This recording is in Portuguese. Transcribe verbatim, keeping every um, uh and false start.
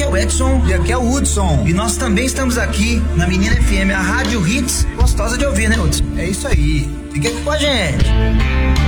o Edson. E aqui é o Hudson. E nós também estamos aqui na Menina F M, a Rádio Hits, gostosa de ouvir, né, Hudson? É isso aí. Fica aqui com a gente.